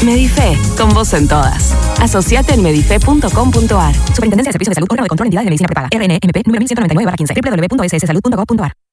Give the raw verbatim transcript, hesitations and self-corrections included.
Medife, con vos en todas. Asociate en medife punto com punto ar. Superintendencia de Servicios de Salud, órgano de control de entidades de medicina prepaga. R N M P número mil ciento noventa y nueve barra quince. doble u doble u doble u punto s s salud punto gov punto ar.